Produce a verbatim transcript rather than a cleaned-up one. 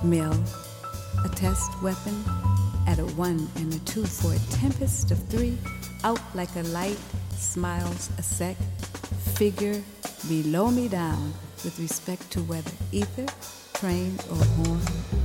Mill, a test weapon at a one and a two for a tempest of three. Out like a light, smiles a sec, figure below me down with respect to whether ether, train, or horn.